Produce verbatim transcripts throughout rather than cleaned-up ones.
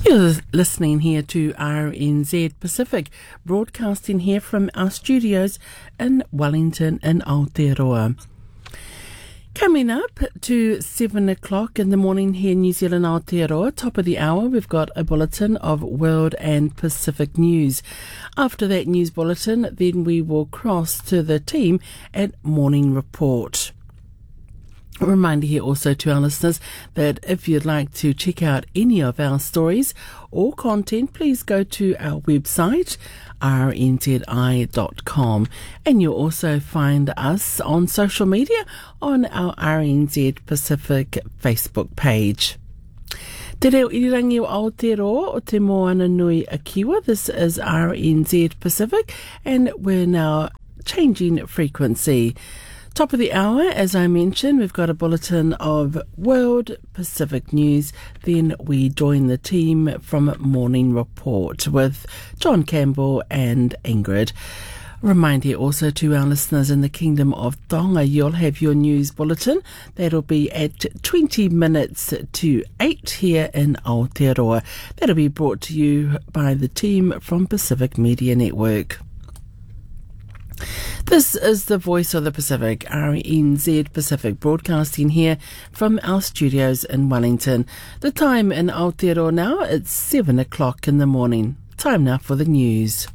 You're listening here to R N Z Pacific, broadcasting here from our studios in Wellington and Aotearoa. Coming up to seven o'clock in the morning here in New Zealand, Aotearoa, top of the hour, we've got a bulletin of World and Pacific news. After that news bulletin, then we will cross to the team at Morning Report. A reminder here also to our listeners that if you'd like to check out any of our stories or content, please go to our website, r n z i dot com, and you'll also find us on social media on our R N Z Pacific Facebook page. Te reo irirangi o Aotearoa o te moana nui a Kiwa. This is R N Z Pacific, and we're now changing frequency. Top of the hour, as I mentioned, we've got a bulletin of World Pacific news. Then we join the team from Morning Report with John Campbell and Ingrid. Reminder also to our listeners in the Kingdom of Tonga, you'll have your news bulletin. That'll be at twenty minutes to eight here in Aotearoa. That'll be brought to you by the team from Pacific Media Network. This is the Voice of the Pacific, R N Z Pacific, broadcasting here from our studios in Wellington. The time in Aotearoa now, it's seven o'clock in the morning. Time now for the news.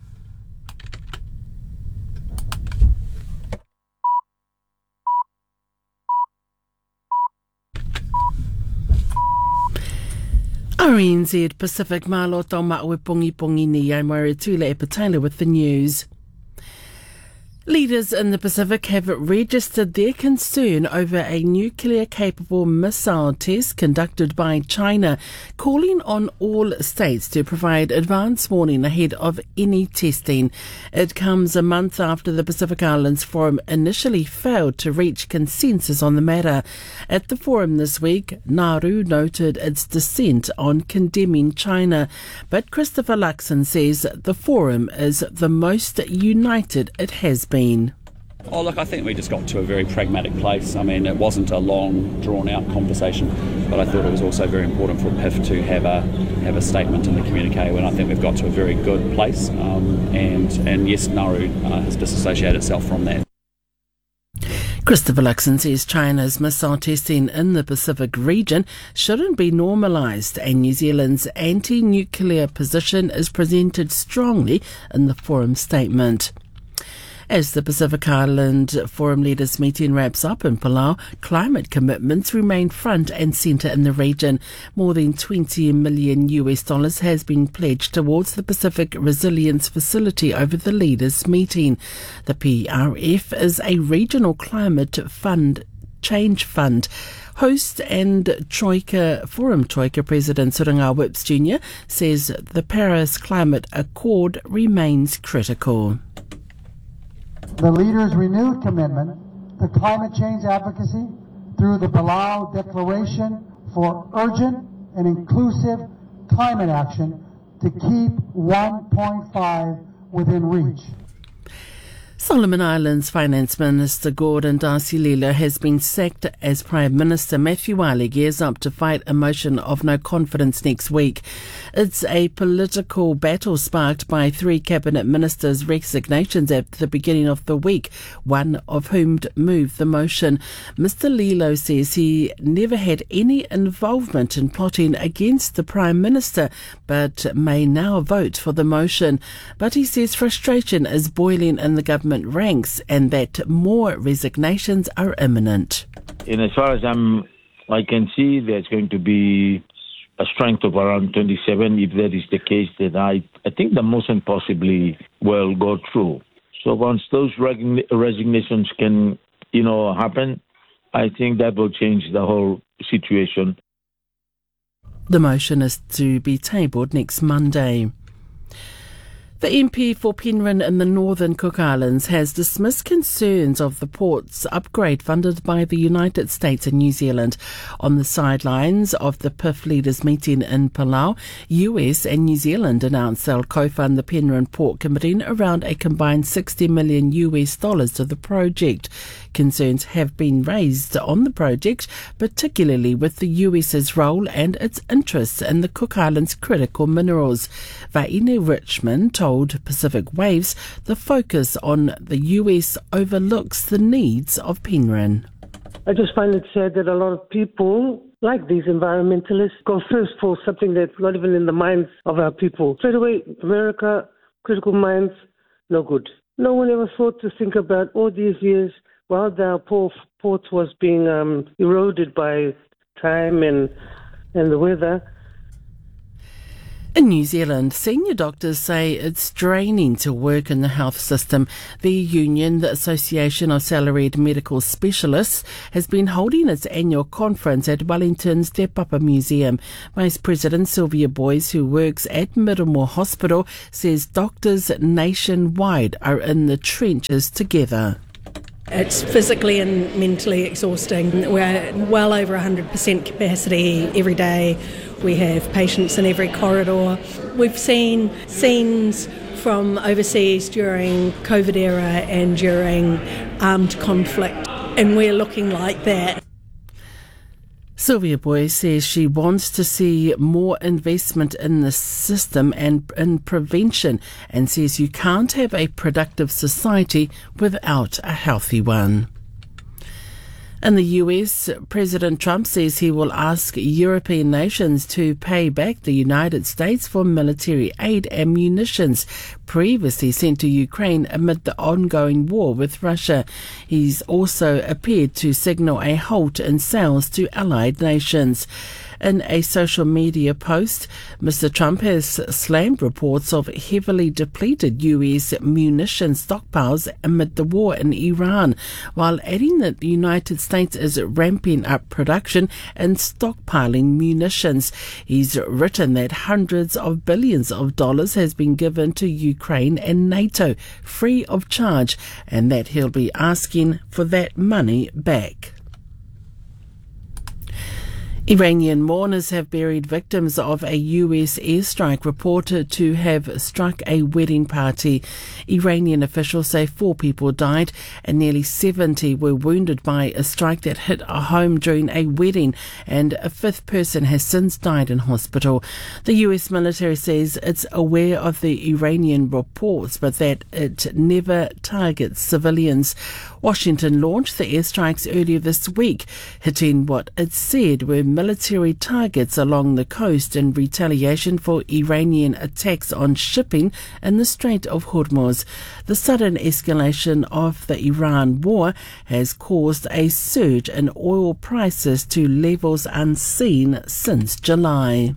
R N Z Pacific, malo tau ma'u e pongi pongi ni, I'm Maria Tula e Patala with the news. Leaders in the Pacific have registered their concern over a nuclear-capable missile test conducted by China, calling on all states to provide advance warning ahead of any testing. It comes a month after the Pacific Islands Forum initially failed to reach consensus on the matter. At the forum this week, Nauru noted its dissent on condemning China, but Christopher Luxon says the forum is the most united it has been. Been. Oh, look, I think we just got to a very pragmatic place. I mean, it wasn't a long, drawn-out conversation, but I thought it was also very important for P I F to have a have a statement in the communique, and I think we've got to a very good place. Um, and and yes, Nauru uh, has disassociated itself from that. Christopher Luxon says China's missile testing in the Pacific region shouldn't be normalised, and New Zealand's anti-nuclear position is presented strongly in the forum statement. As the Pacific Island Forum Leaders meeting wraps up in Palau, climate commitments remain front and centre in the region. More than twenty million U S dollars has been pledged towards the Pacific Resilience Facility over the leaders' meeting. The P R F is a regional climate fund change fund. Host and Troika Forum Troika President Suranga Whips Junior says the Paris Climate Accord remains critical. The leaders' renewed commitment to climate change advocacy through the Palau Declaration for urgent and inclusive climate action to keep one point five within reach. Solomon Islands Finance Minister Gordon Darcy-Lilo has been sacked as Prime Minister. Matthew Wiley gears up to fight a motion of no confidence next week. It's a political battle sparked by three cabinet ministers' resignations at the beginning of the week, one of whom moved the motion. Mister Lilo says he never had any involvement in plotting against the Prime Minister, but may now vote for the motion. But he says frustration is boiling in the government ranks and that more resignations are imminent. And as far as I'm, I can see, there's going to be a strength of around twenty-seven. If that is the case, then I, I think the motion possibly will go through. So once those reg- resignations can, you know, happen, I think that will change the whole situation. The motion is to be tabled next Monday. The M P for Penrhyn in the Northern Cook Islands has dismissed concerns of the port's upgrade funded by the United States and New Zealand. On the sidelines of the P I F leaders meeting in Palau, U S and New Zealand announced they'll co-fund the Penrhyn Port, committing around a combined sixty million U S dollars to the project. concerns have been raised on the project, particularly with the U S's role and its interests in the Cook Islands' critical minerals. Vaine Richmond told Pacific Waves the focus on the U S overlooks the needs of Penryn. I just find it sad that a lot of people, like these environmentalists, go first for something that's not even in the minds of our people. Straight away, America, critical mines, no good. No one ever thought to think about all these years while our poor port was being um, eroded by time and and the weather. In New Zealand, senior doctors say it's draining to work in the health system. The union, the Association of Salaried Medical Specialists, has been holding its annual conference at Wellington's Te Papa Museum. Vice President Sylvia Boyce, who works at Middlemore Hospital, says doctors nationwide are in the trenches together. It's physically and mentally exhausting. We're well over one hundred percent capacity every day. We have patients in every corridor. We've seen scenes from overseas during COVID era and during armed conflict, and we're looking like that. Sylvia Boyce says she wants to see more investment in the system and in prevention, and says you can't have a productive society without a healthy one. In the U S, President Trump says he will ask European nations to pay back the United States for military aid and munitions previously sent to Ukraine amid the ongoing war with Russia. He's also appeared to signal a halt in sales to allied nations. In a social media post, Mister Trump has slammed reports of heavily depleted U S munition stockpiles amid the war in Iran, while adding that the United States is ramping up production and stockpiling munitions. He's written that hundreds of billions of dollars has been given to Ukraine and NATO free of charge, and that he'll be asking for that money back. Iranian mourners have buried victims of a U S airstrike reported to have struck a wedding party. Iranian officials say four people died and nearly seventy were wounded by a strike that hit a home during a wedding, and a fifth person has since died in hospital. The U S military says it's aware of the Iranian reports, but that it never targets civilians. Washington launched the airstrikes earlier this week, hitting what it said were military targets along the coast in retaliation for Iranian attacks on shipping in the Strait of Hormuz. The sudden escalation of the Iran war has caused a surge in oil prices to levels unseen since July.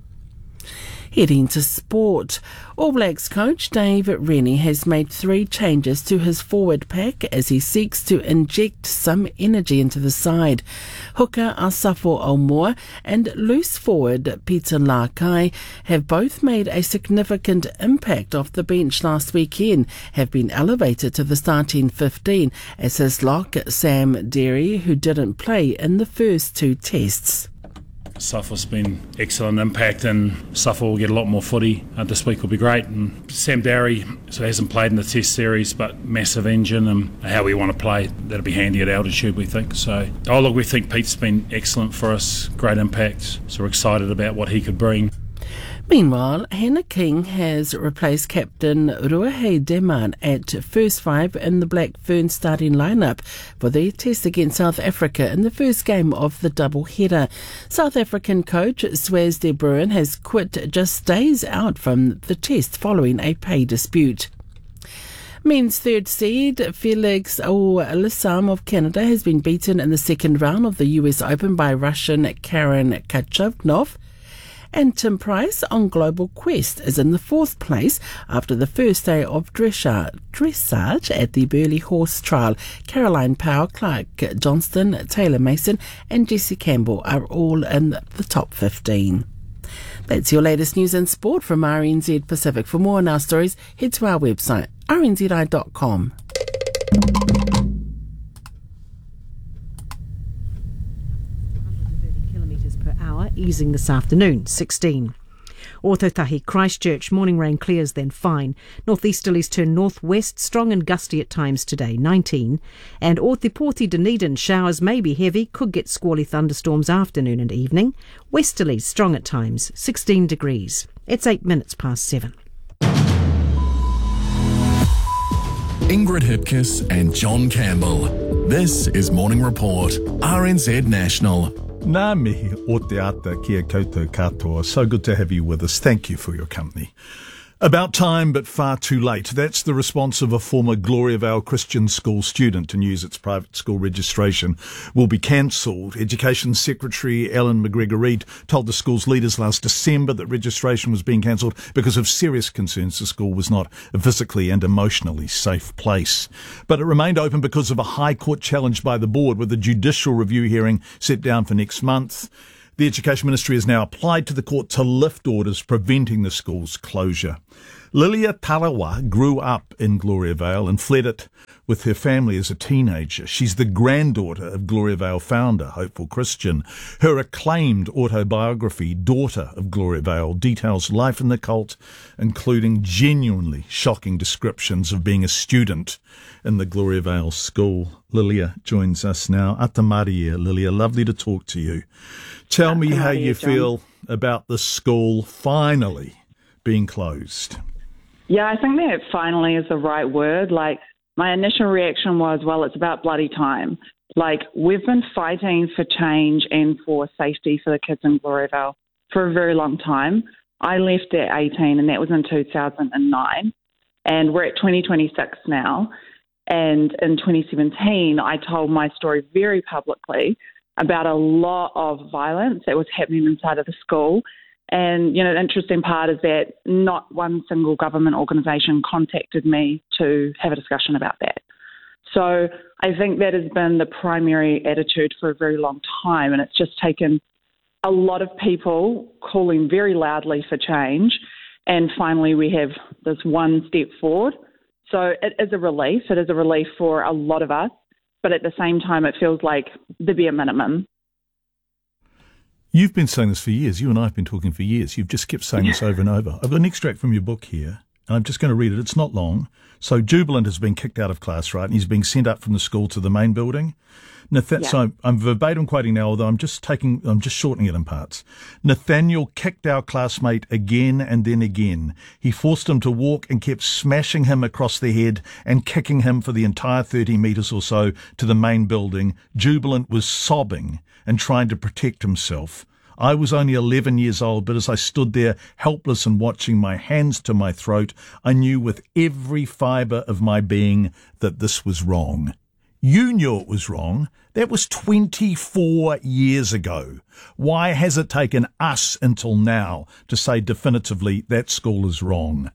Heading to sport, All Blacks coach Dave Rennie has made three changes to his forward pack as he seeks to inject some energy into the side. Hooker Asafo Aumua and loose forward Peter Lakai have both made a significant impact off the bench last weekend, have been elevated to the starting fifteen, as his lock Sam Derry, who didn't play in the first two tests. Safa's been excellent impact, and Safa will get a lot more footy. Uh, this week will be great. And Sam Derry so hasn't played in the Test series, but massive engine, and how we want to play, that'll be handy at altitude, we think. So, oh look, we think Pete's been excellent for us, great impact. So we're excited about what he could bring. Meanwhile, Hannah King has replaced captain Ruahei Deman at first five in the Black Ferns starting lineup for their test against South Africa in the first game of the double-header. South African coach Swaz de Bruin has quit just days out from the test following a pay dispute. Men's third seed Felix Auger-Aliassime of Canada has been beaten in the second round of the U S Open by Russian Karen Khachanov. And Tim Price on Global Quest is in the fourth place after the first day of dressage at the Burley Horse Trial. Caroline Powell, Clark Johnston, Taylor Mason and Jessie Campbell are all in the top fifteen. That's your latest news and sport from R N Z Pacific. For more on our stories, head to our website, r n z i dot com. Easing this afternoon, sixteen. Ōtautahi, Christchurch, morning rain clears then fine. Northeasterlies turn northwest, strong and gusty at times today, nineteen. And Ōtepoti, Dunedin, showers may be heavy, could get squally thunderstorms afternoon and evening. Westerlies strong at times, sixteen degrees. It's eight minutes past seven. Ingrid Hipkiss and John Campbell. This is Morning Report, R N Z National. Nā mihi o te ata kia koutou katoa. So good to have you with us. Thank you for your company. About time, but far too late. That's the response of a former Gloriavale Christian School student to news its private school registration will be cancelled. Education Secretary Ellen McGregor-Reid told the school's leaders last December that registration was being cancelled because of serious concerns the school was not a physically and emotionally safe place. But it remained open because of a High Court challenge by the board, with a judicial review hearing set down for next month. The Education Ministry has now applied to the court to lift orders preventing the school's closure. Lilia Tarawa grew up in Gloriavale and fled it with her family as a teenager. She's the granddaughter of Gloriavale founder Hopeful Christian. Her acclaimed autobiography, Daughter of Gloriavale, details life in the cult, including genuinely shocking descriptions of being a student in the Gloriavale school. Lilia joins us now. Atamaria, Lilia, lovely to talk to you. Tell me how you feel about the school finally being closed. Yeah, I think that finally is the right word. Like, my initial reaction was, well, it's about bloody time. Like, we've been fighting for change and for safety for the kids in Gloriavale for a very long time. I left at eighteen, and that was in two thousand nine. And we're at twenty twenty-six now. And in twenty seventeen, I told my story very publicly about a lot of violence that was happening inside of the school. And, you know, the interesting part is that not one single government organisation contacted me to have a discussion about that. So I think that has been the primary attitude for a very long time, and it's just taken a lot of people calling very loudly for change, and finally we have this one step forward. So it is a relief. It is a relief for a lot of us, but at the same time it feels like the bare minimum. You've been saying this for years. You and I have been talking for years. You've just kept saying this over and over. I've got an extract from your book here, and I'm just going to read it. It's not long. So Jubilant has been kicked out of class, right? And he's being sent up from the school to the main building. Nathan- yeah. So I'm verbatim quoting now, although I'm just taking, I'm just shortening it in parts. Nathaniel kicked our classmate again and then again. He forced him to walk and kept smashing him across the head and kicking him for the entire thirty metres or so to the main building. Jubilant was sobbing and trying to protect himself. I was only eleven years old, but as I stood there helpless and watching, my hands to my throat, I knew with every fibre of my being that this was wrong. You knew it was wrong. That was twenty-four years ago. Why has it taken us until now to say definitively that school is wrong?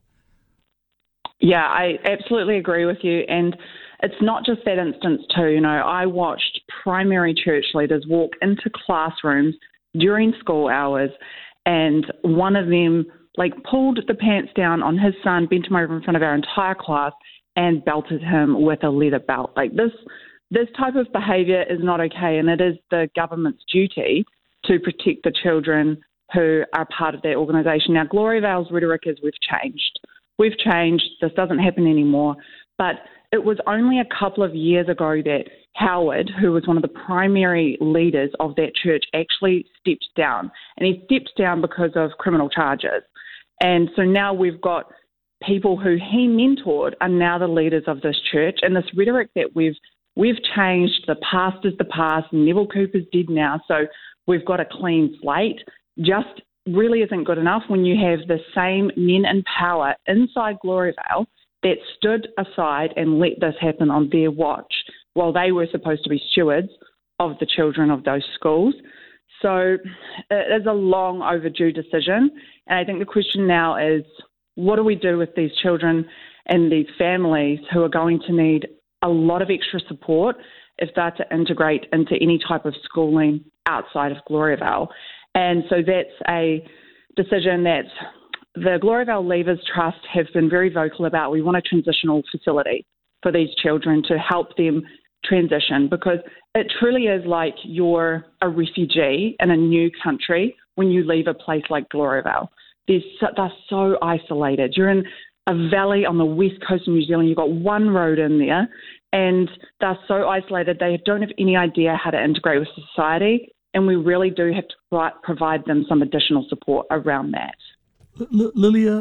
Yeah, I absolutely agree with you. And it's not just that instance too. You know, I watched primary church leaders walk into classrooms during school hours, and one of them like pulled the pants down on his son, bent him over in front of our entire class, and belted him with a leather belt. Like this, this type of behaviour is not okay, and it is the government's duty to protect the children who are part of that organisation. Now, Gloriavale's rhetoric is we've changed. We've changed. This doesn't happen anymore. But it was only a couple of years ago that Howard, who was one of the primary leaders of that church, actually stepped down. And he stepped down because of criminal charges. And so now we've got people who he mentored are now the leaders of this church. And this rhetoric that we've we've changed, the past is the past, Neville Cooper's dead now, so we've got a clean slate, just really isn't good enough when you have the same men in power inside Gloriavale that stood aside and let this happen on their watch while they were supposed to be stewards of the children of those schools. So it is a long overdue decision. And I think the question now is, what do we do with these children and these families who are going to need a lot of extra support if they're to integrate into any type of schooling outside of Gloriavale? And so that's a decision that the Gloriavale Leavers Trust have been very vocal about. We want a transitional facility for these children to help them transition, because it truly is like you're a refugee in a new country when you leave a place like Gloriavale. There's so, they're so isolated. You're in a valley on the west coast of New Zealand. You've got one road in there, and they're so isolated. They don't have any idea how to integrate with society, and we really do have to provide them some additional support around that. L- Lilia,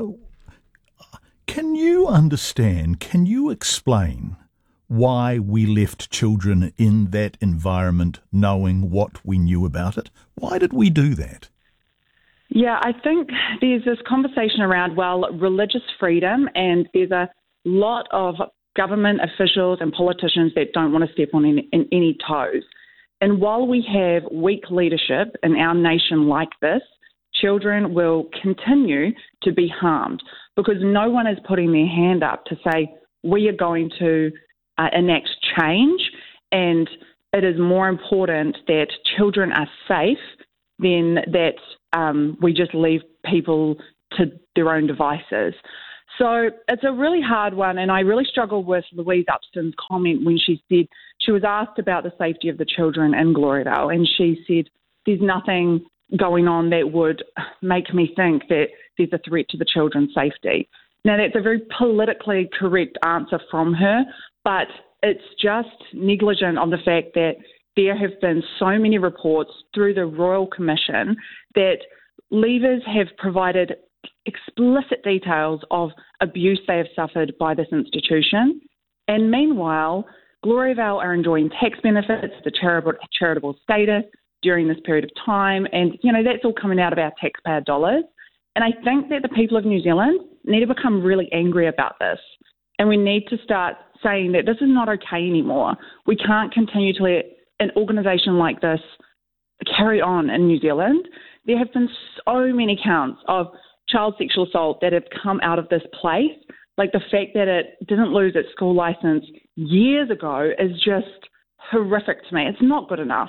can you understand, can you explain why we left children in that environment knowing what we knew about it? Why did we do that? Yeah, I think there's this conversation around, well, religious freedom, and there's a lot of government officials and politicians that don't want to step on any, in any toes. And while we have weak leadership in our nation like this, children will continue to be harmed because no one is putting their hand up to say, we are going to uh, enact change, and it is more important that children are safe than that um, we just leave people to their own devices. So it's a really hard one, and I really struggle with Louise Upston's comment when she said she was asked about the safety of the children in Gloriavale, and she said there's nothing going on that would make me think that there's a threat to the children's safety. Now, that's a very politically correct answer from her, but it's just negligent of the fact that there have been so many reports through the Royal Commission that leavers have provided explicit details of abuse they have suffered by this institution. And meanwhile, Gloriavale are enjoying tax benefits, the charitable, charitable status during this period of time. And, you know, that's all coming out of our taxpayer dollars. And I think that the people of New Zealand need to become really angry about this. And we need to start saying that this is not okay anymore. We can't continue to let an organisation like this carry on in New Zealand. There have been so many counts of child sexual assault that have come out of this place. Like the fact that it didn't lose its school licence years ago is just horrific to me. It's not good enough.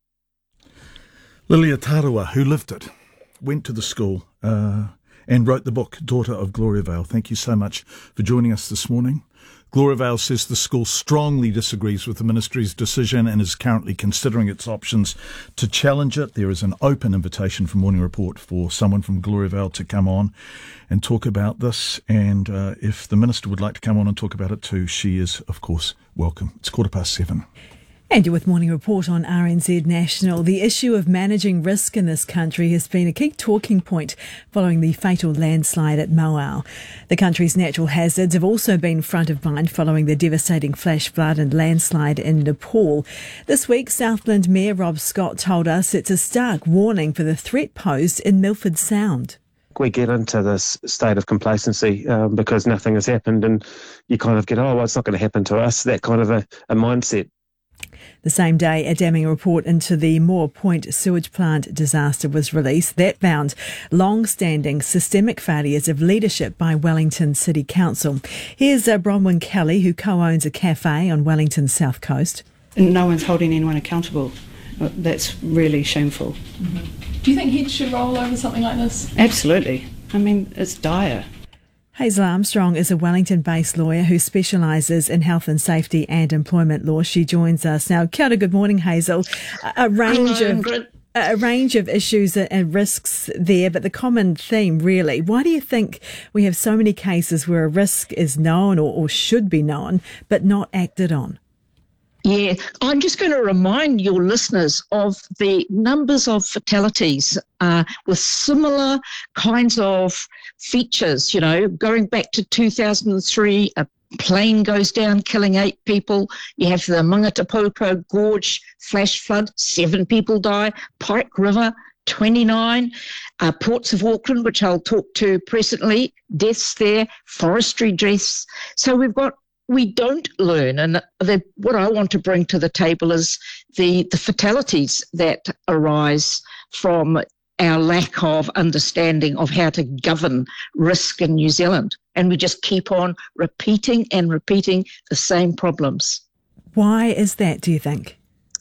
Lilia Tarua, who lived it, went to the school uh, and wrote the book, Daughter of Gloriavale. Thank you so much for joining us this morning. Gloriavale says the school strongly disagrees with the ministry's decision and is currently considering its options to challenge it. There is an open invitation from Morning Report for someone from Gloriavale to come on and talk about this. And uh, if the minister would like to come on and talk about it too, she is, of course, welcome. It's quarter past seven. And you're with Morning Report on R N Z National. The issue of managing risk in this country has been a key talking point following the fatal landslide at Mauao. The country's natural hazards have also been front of mind following the devastating flash flood and landslide in Nepal. This week, Southland Mayor Rob Scott told us it's a stark warning for the threat posed in Milford Sound. We get into this state of complacency um, because nothing has happened, and you kind of get, oh, well, it's not going to happen to us, that kind of a, a mindset. The same day, a damning report into the Moore Point sewage plant disaster was released that found long-standing systemic failures of leadership by Wellington City Council. Here's uh, Bronwyn Kelly, who co-owns a cafe on Wellington's south coast. No one's holding anyone accountable. That's really shameful. Mm-hmm. Do you think heads should roll over something like this? Absolutely. I mean, it's dire. Hazel Armstrong is a Wellington-based lawyer who specialises in health and safety and employment law. She joins us now. Kia ora, good morning, Hazel. A range Hello, of a range of issues and risks there, but the common theme, really, why do you think we have so many cases where a risk is known or, or should be known, but not acted on? Yeah, I'm just going to remind your listeners of the numbers of fatalities uh, with similar kinds of features, you know, going back to two thousand three, a plane goes down, killing eight people. You have the Mangatapopo Gorge flash flood, seven people die. Pike River, twenty-nine. Uh, Ports of Auckland, which I'll talk to presently, deaths there, forestry deaths. So we've got We don't learn, and the, what I want to bring to the table is the, the fatalities that arise from our lack of understanding of how to govern risk in New Zealand. And we just keep on repeating and repeating the same problems. Why is that, do you think?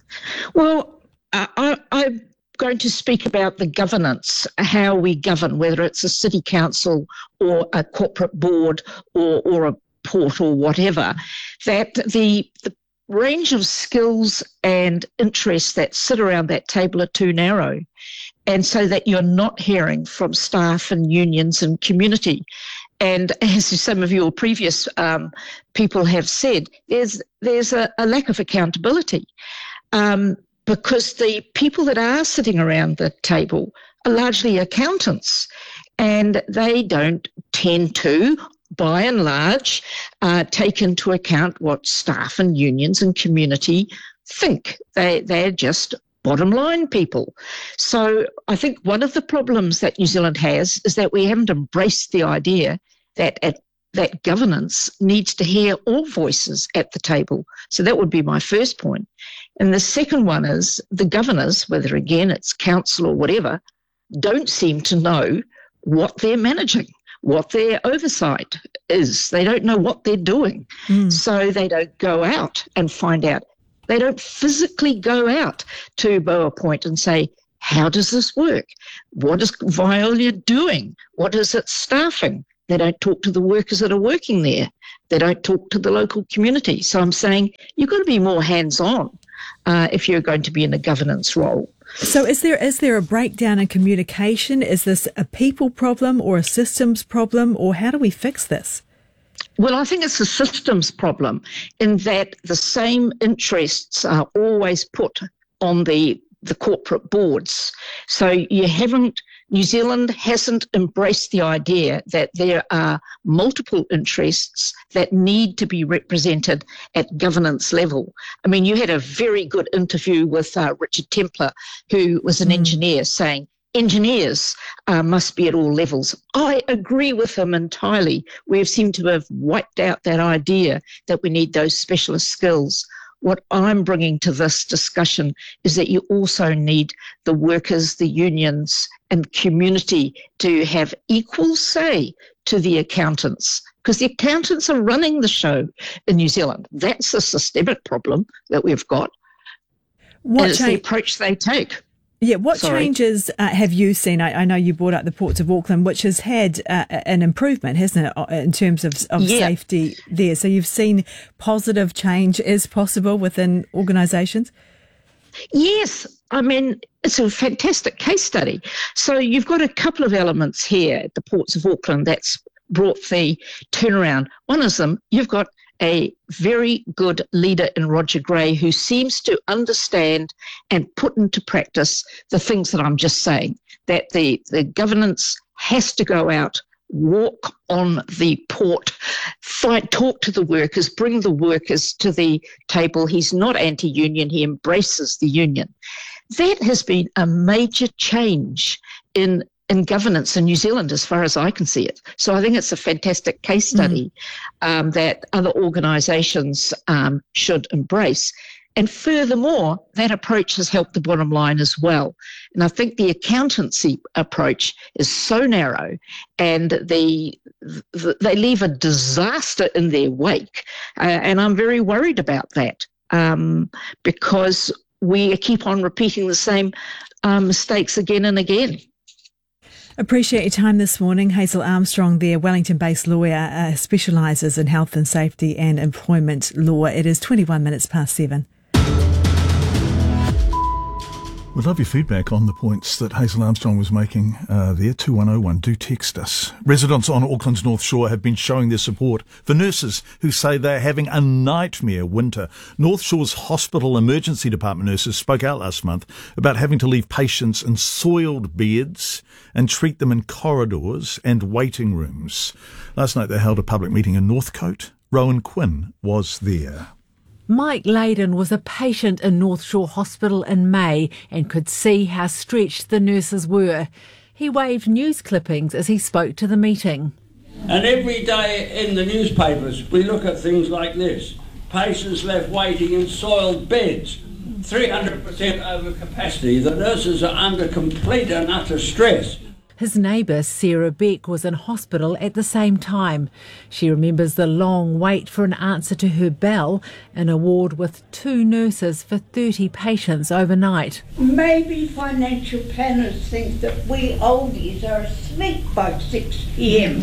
Well, uh, I, I'm going to speak about the governance, how we govern, whether it's a city council or a corporate board or, or a port or whatever, that the, the range of skills and interests that sit around that table are too narrow. and so that you're not hearing from staff and unions and community. And as some of your previous um, people have said, there's there's a, a lack of accountability um, because the people that are sitting around the table are largely accountants, and they don't tend to, by and large, uh, take into account what staff and unions and community think. They, they're just bottom line people. So I think one of the problems that New Zealand has is that we haven't embraced the idea that at, that governance needs to hear all voices at the table. So that would be my first point. And the second one is the governors, whether again it's council or whatever, don't seem to know what they're managing, what their oversight is. They don't know what they're doing. Mm. So they don't go out and find out. They don't physically go out to Boa Point and say, how does this work? What is Viola doing? What is it staffing? They don't talk to the workers that are working there. They don't talk to the local community. So I'm saying you've got to be more hands-on uh, if you're going to be in a governance role. So is there is there a breakdown in communication? Is this a people problem or a systems problem, or how do we fix this? Well, I think it's a systems problem in that the same interests are always put on the, the corporate boards. So you haven't, New Zealand hasn't embraced the idea that there are multiple interests that need to be represented at governance level. I mean, you had a very good interview with uh, Richard Templer, who was an mm. engineer, saying, engineers uh, must be at all levels. I agree with him entirely. We seem to have wiped out that idea that we need those specialist skills. What I'm bringing to this discussion is that you also need the workers, the unions, and community to have equal say to the accountants, because the accountants are running the show in New Zealand. That's a systemic problem that we've got. What and it's cha- the approach they take. Yeah, what Sorry. changes uh, have you seen? I, I know you brought up the Ports of Auckland, which has had uh, an improvement, hasn't it, in terms of, of yeah. safety there. So you've seen positive change is possible within organisations? Yes. I mean, it's a fantastic case study. So you've got a couple of elements here at the Ports of Auckland that's brought the turnaround. One of them, you've got a very good leader in Roger Gray who seems to understand and put into practice the things that I'm just saying, that the, the governance has to go out, walk on the port, fight, talk to the workers, bring the workers to the table. He's not anti-union, he embraces the union. That has been a major change in in governance in New Zealand, as far as I can see it. So I think it's a fantastic case study mm. um, that other organisations um, should embrace. And furthermore, that approach has helped the bottom line as well. And I think the accountancy approach is so narrow, and the, the, they leave a disaster in their wake. Uh, and I'm very worried about that um, because we keep on repeating the same um, mistakes again and again. Appreciate your time this morning. Hazel Armstrong there, Wellington-based lawyer, uh, specialises in health and safety and employment law. It is twenty-one minutes past seven. We'd love your feedback on the points that Hazel Armstrong was making uh, there. two one oh one, do text us. Residents on Auckland's North Shore have been showing their support for nurses who say they're having a nightmare winter. North Shore's hospital emergency department nurses spoke out last month about having to leave patients in soiled beds and treat them in corridors and waiting rooms. Last night they held a public meeting in Northcote. Rowan Quinn was there. Mike Layden was a patient in North Shore Hospital in May and could see how stretched the nurses were. He waved news clippings as he spoke to the meeting. And every day in the newspapers we look at things like this. Patients left waiting in soiled beds, three hundred percent over capacity. The nurses are under complete and utter stress. His neighbour, Sarah Beck, was in hospital at the same time. She remembers the long wait for an answer to her bell, an award with two nurses for thirty patients overnight. Maybe financial planners think that we oldies are asleep by six p.m.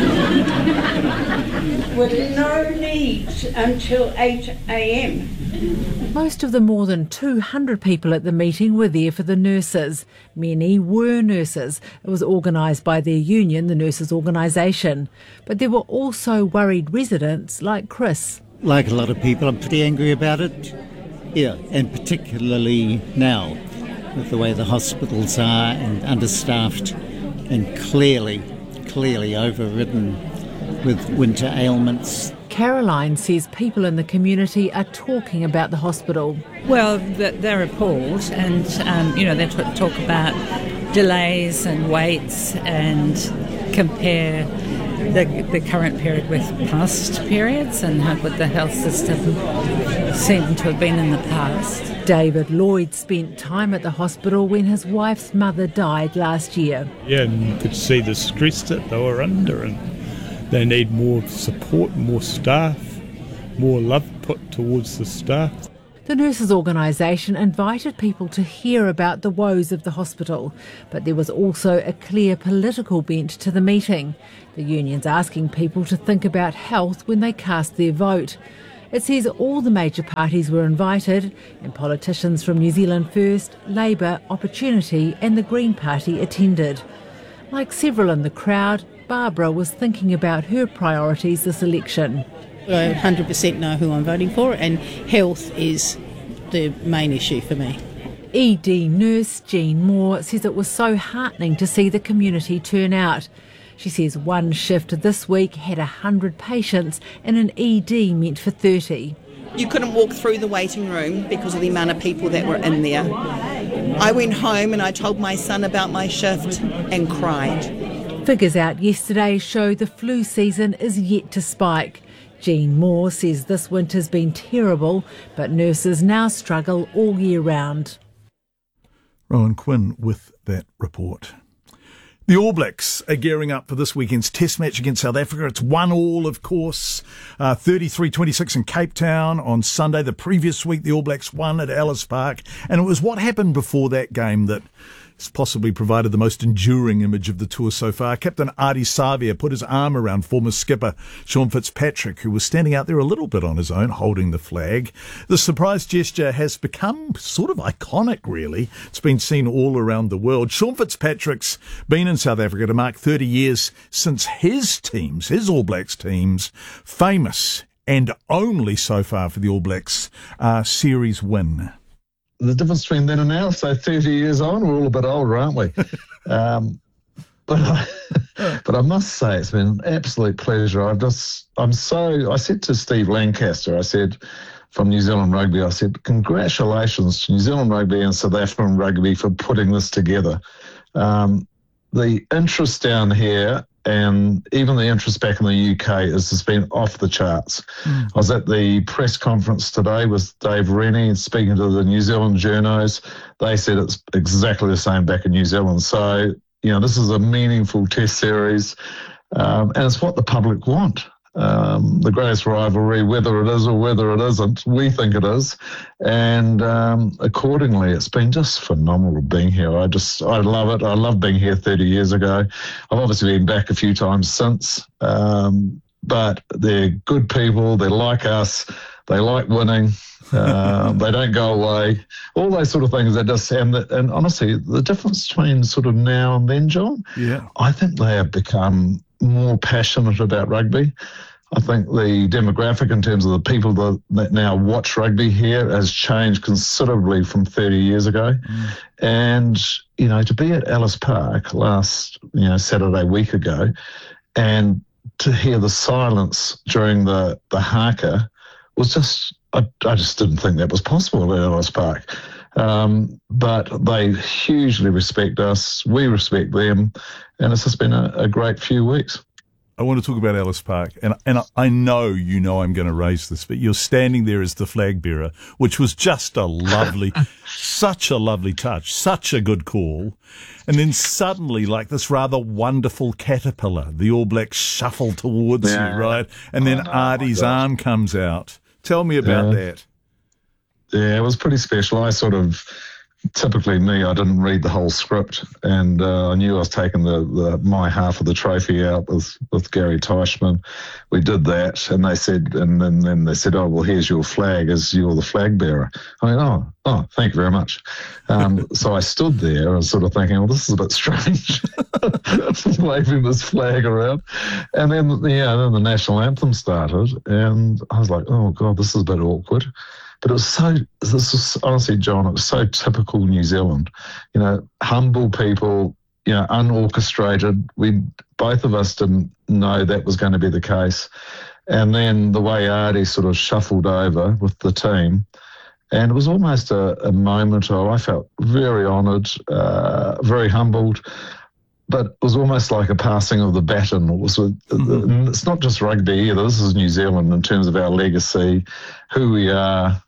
with no needs until eight a.m. Most of the more than two hundred people at the meeting were there for the nurses. Many were nurses. It was organised by their union, the Nurses Organisation. But there were also worried residents like Chris. Like a lot of people, I'm pretty angry about it. Yeah, and particularly now, with the way the hospitals are and understaffed and clearly, clearly overridden with winter ailments. Caroline says people in the community are talking about the hospital. Well, they're appalled, and um, you know, they talk about delays and waits and compare the, the current period with past periods and how good the health system seemed to have been in the past. David Lloyd spent time at the hospital when his wife's mother died last year. Yeah, and you could see the stress that they were under, and they need more support, more staff, more love put towards the staff. The Nurses Organisation invited people to hear about the woes of the hospital, but there was also a clear political bent to the meeting. The union's asking people to think about health when they cast their vote. It says all the major parties were invited, and politicians from New Zealand First, Labour, Opportunity and the Green Party attended. Like several in the crowd, Barbara was thinking about her priorities this election. I one hundred percent know who I'm voting for, and health is the main issue for me. E D nurse Jean Moore says it was so heartening to see the community turn out. She says one shift this week had one hundred patients and an E D meant for thirty. You couldn't walk through the waiting room because of the amount of people that were in there. I went home and I told my son about my shift and cried. Figures out yesterday show the flu season is yet to spike. Jean Moore says this winter's been terrible, but nurses now struggle all year round. Rowan Quinn with that report. The All Blacks are gearing up for this weekend's Test match against South Africa. It's one all, of course, uh, thirty-three twenty-six in Cape Town on Sunday. The previous week, the All Blacks won at Ellis Park, and it was what happened before that game that has possibly provided the most enduring image of the tour so far. Captain Ardie Savea put his arm around former skipper Sean Fitzpatrick, who was standing out there a little bit on his own, holding the flag. The surprise gesture has become sort of iconic, really. It's been seen all around the world. Sean Fitzpatrick's been in South Africa to mark thirty years since his teams, his All Blacks teams, famous and only so far for the All Blacks, uh, series win. The difference between then and now, so thirty years on, we're all a bit older, aren't we? um, but I, but I must say, it's been an absolute pleasure. I've just, I'm so, I said to Steve Lancaster, I said, from New Zealand Rugby, I said, congratulations to New Zealand Rugby and South African Rugby for putting this together. Um, the interest down here and even the interest back in the U K has just been off the charts. Mm. I was at the press conference today with Dave Rennie speaking to the New Zealand journos. They said it's exactly the same back in New Zealand. So, you know, this is a meaningful test series, um, and it's what the public want. Um, the greatest rivalry, whether it is or whether it isn't, we think it is. And um, accordingly, it's been just phenomenal being here. I just, I love it. I love being here thirty years ago. I've obviously been back a few times since, um, but they're good people. They're like us. They like winning. uh, they don't go away. All those sort of things that just, and, and honestly, the difference between sort of now and then, John, yeah, I think they have become more passionate about rugby. I think the demographic in terms of the people that, that now watch rugby here has changed considerably from thirty years ago. Mm. And, you know, to be at Ellis Park last, you know, Saturday week ago and to hear the silence during the, the haka was just, I, I just didn't think that was possible at Ellis Park. Um, but they hugely respect us. We respect them. And it's just been a, a great few weeks. I want to talk about Ellis Park, and and I know you know I'm going to raise this, but you're standing there as the flag bearer, which was just a lovely, such a lovely touch, such a good call, and then suddenly, like this rather wonderful caterpillar, the All Blacks shuffle towards Yeah. you, right, and then Oh, Artie's arm comes out. Tell me about Yeah. that. Yeah, it was pretty special. I sort of, typically me, I didn't read the whole script, and uh, I knew I was taking the, the my half of the trophy out with, with Gary Teichmann. We did that, and they said, and then, then they said, oh, well, here's your flag, as you're the flag bearer. I went, oh, oh, thank you very much. Um, so I stood there and was sort of thinking, well, this is a bit strange, waving this flag around. And then, yeah, then the national anthem started, and I was like, oh, God, this is a bit awkward. But it was so, this was honestly, John, it was so typical New Zealand. You know, humble people, you know, unorchestrated. We, both of us didn't know that was going to be the case. And then the way Artie sort of shuffled over with the team, and it was almost a, a moment of, I felt very honoured, uh, very humbled, but it was almost like a passing of the baton. It was, a, mm-hmm. It's not just rugby either. This is New Zealand in terms of our legacy, who we are.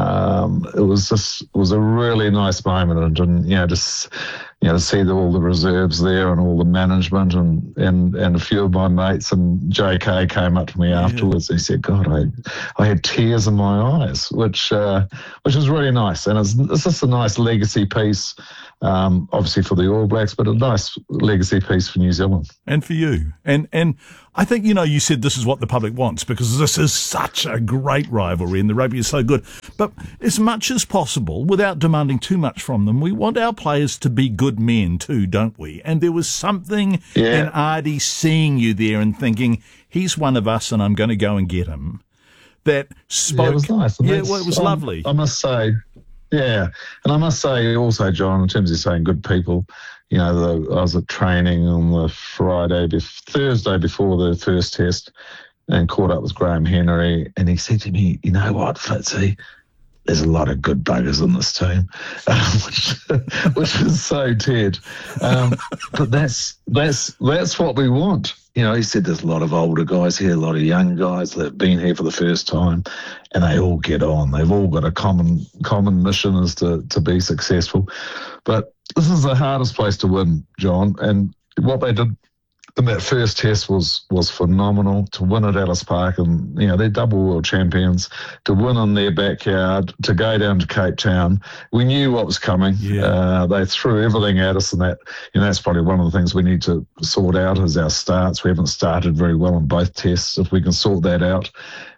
Um, it was just it was a really nice moment, and, and you know, just you know, to see the, all the reserves there and all the management, and, and, and a few of my mates, and J K came up to me afterwards. Yeah. He said, "God, I I had tears in my eyes," which uh, which was really nice, and it's, it's just a nice legacy piece. Um, obviously for the All Blacks, but a nice legacy piece for New Zealand. And for you. And and I think, you know, you said this is what the public wants, because this is such a great rivalry and the rugby is so good. But as much as possible, without demanding too much from them, we want our players to be good men too, don't we? And there was something yeah. in Artie seeing you there and thinking, he's one of us and I'm going to go and get him, that spoke. Yeah, it was nice. And yeah, well, it was um, lovely. I must say, yeah, and I must say also, John, in terms of saying good people, you know, the, I was at training on the Friday, bef- Thursday before the first test, and caught up with Graham Henry, and he said to me, "You know what, Fitzy, there's a lot of good buggers in this team," um, which, which was so Ted. Um, but that's that's that's what we want. You know, he said there's a lot of older guys here, a lot of young guys that have been here for the first time, and they all get on. They've all got a common common mission is to, to be successful. But this is the hardest place to win, John, and what they did in that first test was was phenomenal. To win at Ellis Park, and you know they're double world champions, to win in their backyard, to go down to Cape Town. We knew what was coming. Yeah. Uh, they threw everything at us, and that you know that's probably one of the things we need to sort out is our starts. We haven't started very well in both tests. If we can sort that out,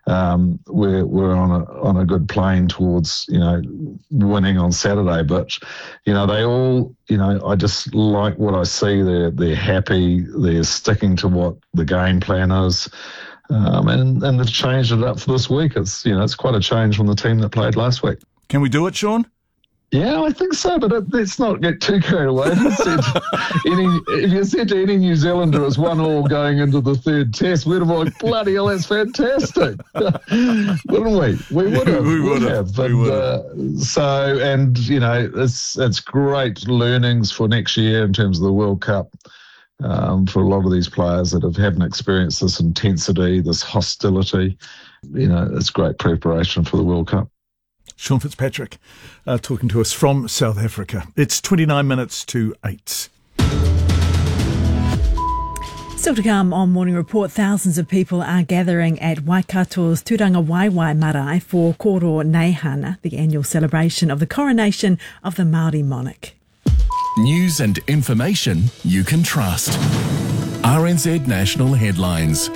um, we're we're on a on a good plane towards you know winning on Saturday. But you know they all you know I just like what I see. They're they're happy. They're sticking to what the game plan is, um, and and they've changed it up for this week. It's you know it's quite a change from the team that played last week. Can we do it, Sean? Yeah, I think so, but it, let's not get too carried away. If you, said any, if you said to any New Zealander it's one all going into the third test, we'd have like, bloody hell, that's fantastic. Wouldn't we? We would have. we would have. But, we would uh, have. So, and, you know, it's, it's great learnings for next year in terms of the World Cup. Um, for a lot of these players that have haven't experienced this intensity, this hostility, you know, it's great preparation for the World Cup. Sean Fitzpatrick uh, talking to us from South Africa. It's twenty-nine minutes to eight. Still to come on Morning Report, thousands of people are gathering at Waikato's Turanga Waiwai Marae for Koro Neihana, the annual celebration of the coronation of the Māori monarch. News and information you can trust. R N Z National Headlines.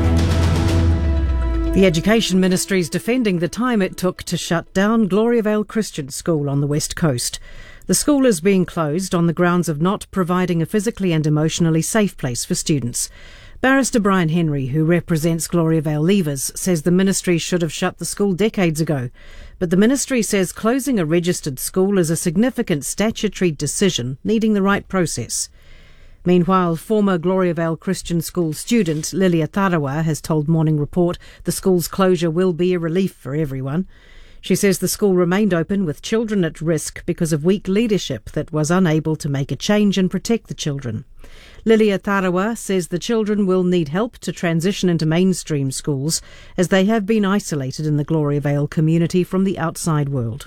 The Education Ministry is defending the time it took to shut down Gloriavale Christian School on the West Coast. The school is being closed on the grounds of not providing a physically and emotionally safe place for students. Barrister Brian Henry, who represents Gloriavale leavers, says the ministry should have shut the school decades ago. But the ministry says closing a registered school is a significant statutory decision needing the right process. Meanwhile, former Gloriavale Christian School student Lilia Tarawa has told Morning Report the school's closure will be a relief for everyone. She says the school remained open with children at risk because of weak leadership that was unable to make a change and protect the children. Lilia Tarawa says the children will need help to transition into mainstream schools as they have been isolated in the Gloria Vale community from the outside world.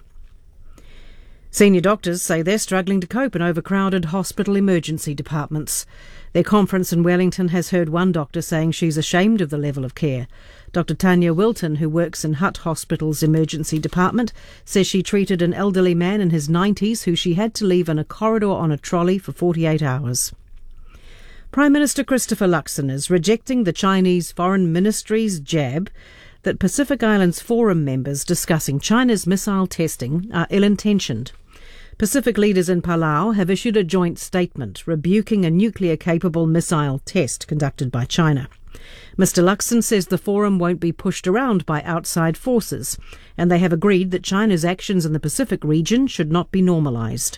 Senior doctors say they're struggling to cope in overcrowded hospital emergency departments. Their conference in Wellington has heard one doctor saying she's ashamed of the level of care. Doctor Tanya Wilton, who works in Hutt Hospital's emergency department, says she treated an elderly man in his nineties who she had to leave in a corridor on a trolley for forty-eight hours. Prime Minister Christopher Luxon is rejecting the Chinese Foreign Ministry's jab that Pacific Islands Forum members discussing China's missile testing are ill-intentioned. Pacific leaders in Palau have issued a joint statement rebuking a nuclear-capable missile test conducted by China. Mister Luxon says the forum won't be pushed around by outside forces, and they have agreed that China's actions in the Pacific region should not be normalised.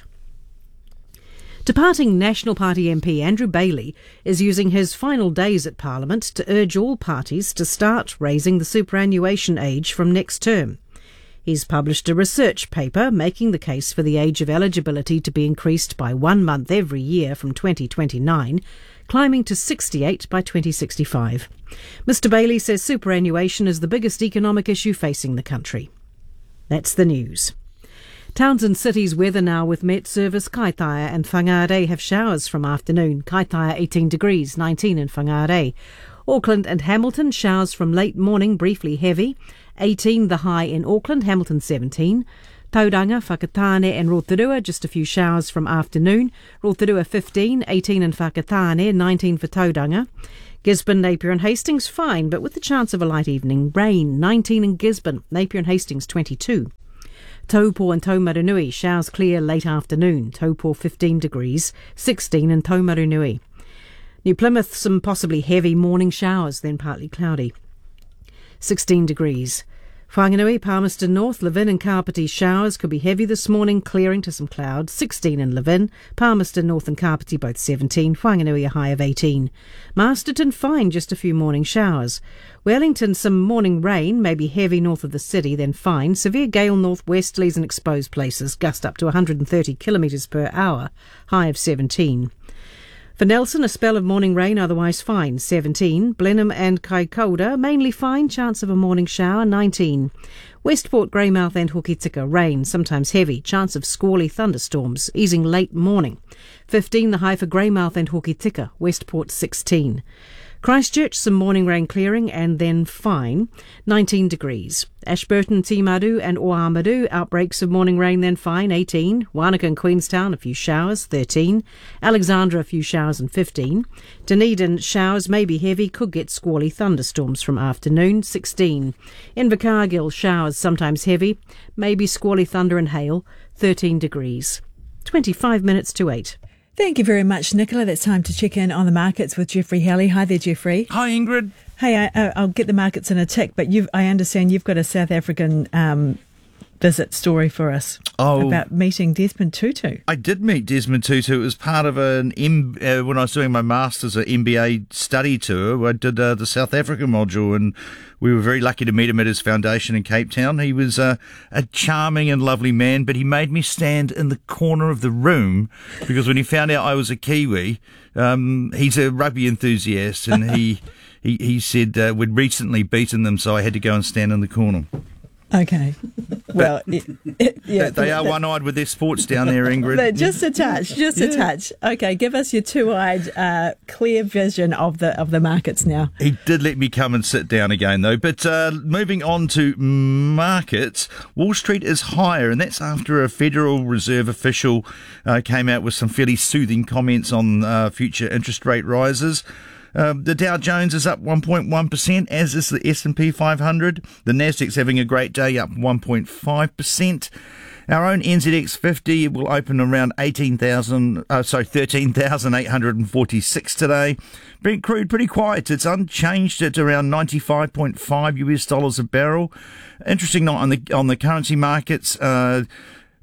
Departing National Party M P Andrew Bailey is using his final days at Parliament to urge all parties to start raising the superannuation age from next term. He's published a research paper making the case for the age of eligibility to be increased by one month every year from twenty twenty-nine, climbing to sixty-eight by twenty sixty-five. Mister Bailey says superannuation is the biggest economic issue facing the country. That's the news. Towns and cities weather now with Met Service. Kaitaia and Whangarei have showers from afternoon. Kaitaia eighteen degrees, nineteen in Whangarei. Auckland and Hamilton showers from late morning, briefly heavy. eighteen the high in Auckland, Hamilton seventeen. Tauranga, Whakatane and Rotorua, just a few showers from afternoon. Rotorua fifteen, eighteen in Whakatane, nineteen for Tauranga. Gisborne, Napier and Hastings fine, but with the chance of a light evening rain. nineteen in Gisborne, Napier and Hastings twenty-two. Taupo and Taumarunui, showers clear late afternoon. Taupo fifteen degrees, sixteen in Taumarunui. New Plymouth, some possibly heavy morning showers, then partly cloudy. sixteen degrees. Whanganui, Palmerston North, Levin and Kapiti showers could be heavy this morning, clearing to some clouds. sixteen in Levin, Palmerston North and Kapiti both seventeen, Whanganui a high of eighteen. Masterton fine, just a few morning showers. Wellington some morning rain, maybe heavy north of the city, then fine. Severe gale northwesterlies and exposed places, gust up to one hundred thirty kilometres per hour, high of seventeen. For Nelson, a spell of morning rain, otherwise fine, seventeen. Blenheim and Kaikoura, mainly fine, chance of a morning shower, nineteen. Westport, Greymouth and Hokitika, rain, sometimes heavy, chance of squally thunderstorms, easing late morning. fifteen the high for Greymouth and Hokitika, Westport sixteen. Christchurch, some morning rain clearing and then fine, nineteen degrees. Ashburton, Timaru and Oamaru, outbreaks of morning rain then fine, eighteen. Wanaka and Queenstown, a few showers, thirteen. Alexandra, a few showers and fifteen. Dunedin, showers may be heavy, could get squally thunderstorms from afternoon, sixteen. Invercargill, showers sometimes heavy, maybe squally thunder and hail, thirteen degrees. twenty-five minutes to eight. Thank you very much, Nicola. That's time to check in on the markets with Jeffrey Halley. Hi there, Jeffrey. Hi, Ingrid. Hey, I, I'll get the markets in a tick, but you've, I understand you've got a South African um, visit story for us oh, about meeting Desmond Tutu. I did meet Desmond Tutu. It was part of an M, uh, when I was doing my master's at M B A study tour. I did uh, the South African module, and we were very lucky to meet him at his foundation in Cape Town. He was uh, a charming and lovely man, but he made me stand in the corner of the room because when he found out I was a Kiwi, um, he's a rugby enthusiast, and he he, he said uh, we'd recently beaten them, so I had to go and stand in the corner. Okay. Well, it, it, yeah, they are one-eyed with their sports down there, Ingrid. Just a touch, just yeah. a touch. Okay, give us your two-eyed, uh, clear vision of the of the markets now. He did let me come and sit down again, though. But uh, moving on to markets, Wall Street is higher, and that's after a Federal Reserve official uh, came out with some fairly soothing comments on uh, future interest rate rises. Uh, the Dow Jones is up one point one percent, as is the S and P five hundred. The Nasdaq's having a great day, up one point five percent. Our own N Z X fifty will open around eighteen thousand, uh, sorry, thirteen thousand eight hundred forty-six today. Brent crude pretty quiet. It's unchanged at around ninety-five point five U S dollars a barrel. Interesting night on the on the currency markets. Uh,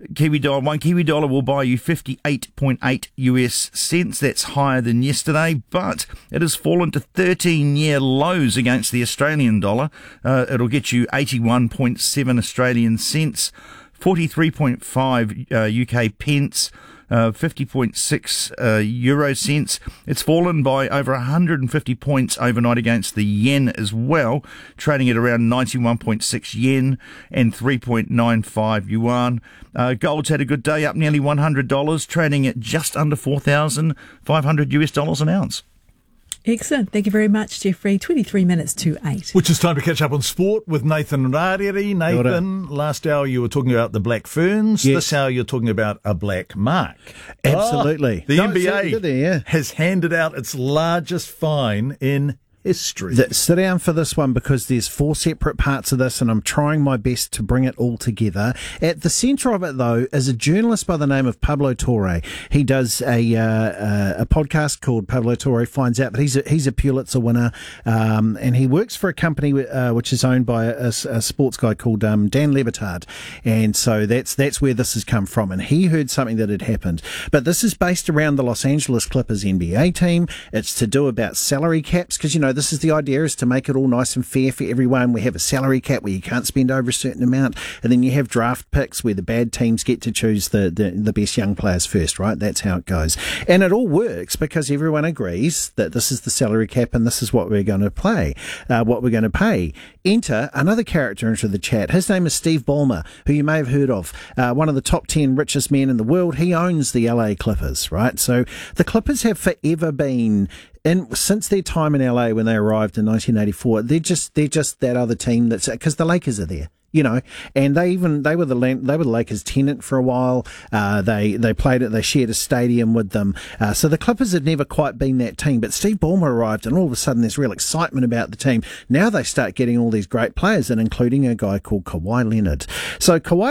Kiwi dollar, one Kiwi dollar will buy you fifty-eight point eight U S cents. That's higher than yesterday, but it has fallen to thirteen-year lows against the Australian dollar. Uh, it'll get you eighty-one point seven Australian cents, forty-three point five uh, U K pence, uh, fifty point six uh, euro cents. It's fallen by over one hundred fifty points overnight against the yen as well, trading at around ninety-one point six yen and three point nine five yuan. Uh, gold's had a good day, up nearly one hundred dollars, trading at just under four thousand five hundred U S dollars an ounce. Excellent. Thank you very much, Jeffrey. twenty-three minutes to eight. Which is time to catch up on sport with Nathan Rareri. Nathan, last hour you were talking about the Black Ferns. Yes. This hour you're talking about a black mark. Absolutely. Oh, the No, N B A it's- there, yeah. has handed out its largest fine in history. Th- Sit down for this one because there's four separate parts of this and I'm trying my best to bring it all together. At the centre of it, though, is a journalist by the name of Pablo Torre. He does a uh, uh, a podcast called Pablo Torre Finds Out, but he's a, he's a Pulitzer winner um, and he works for a company uh, which is owned by a, a sports guy called um, Dan Le Batard. And so that's, that's where this has come from. And he heard something that had happened. But this is based around the Los Angeles Clippers N B A team. It's to do about salary caps because, you know, this is the idea is to make it all nice and fair for everyone. We have a salary cap where you can't spend over a certain amount, and then you have draft picks where the bad teams get to choose the, the, the best young players first, right? That's how it goes. And it all works because everyone agrees that this is the salary cap and this is what we're going to play, uh, what we're going to pay. Enter another character into the chat. His name is Steve Ballmer, who you may have heard of, uh, one of the top ten richest men in the world. He owns the L A Clippers, right? So the Clippers have forever been, and since their time in L A when they arrived in nineteen eighty-four, they're just they're just that other team that's because the Lakers are there. You know, and they even they were the they were the Lakers' tenant for a while. Uh, they they played it. They shared a stadium with them. Uh, so the Clippers had never quite been that team. But Steve Ballmer arrived, and all of a sudden there's real excitement about the team. Now they start getting all these great players, and including a guy called Kawhi Leonard. So Kawhi